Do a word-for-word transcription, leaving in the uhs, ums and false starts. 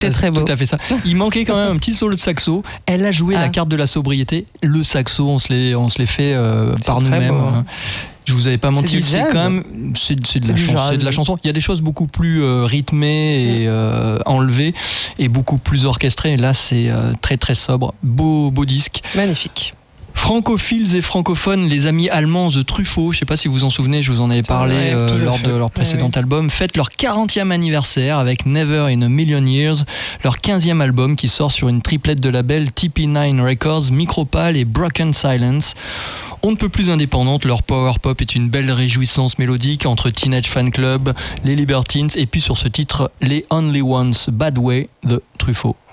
C'est très beau. Tout à fait ça. Il manquait quand même un petit solo de saxo. Elle a joué ah. la carte de la sobriété. Le saxo, on se l'est, on se l'est fait euh, par nous-mêmes. Beau, hein. Je vous avais pas menti, c'est, c'est quand même c'est, c'est, de, c'est, la chans- c'est de la chanson. Il y a des choses beaucoup plus euh, rythmées et euh, enlevées et beaucoup plus orchestrées. Et là, c'est euh, très très sobre. Beau beau disque. Magnifique. Francophiles et francophones, les amis allemands The Truffaut, je ne sais pas si vous en souvenez, je vous en avais parlé ouais, euh, lors de leur précédent ouais, ouais. album, fêtent leur quarantième anniversaire avec Never in a Million Years, leur quinzième album qui sort sur une triplette de labels T P neuf Records, Micropal et Broken Silence. On ne peut plus indépendante, leur power pop est une belle réjouissance mélodique entre Teenage Fan Club, les Libertines et puis sur ce titre, les Only Ones, Bad Way, The Truffaut.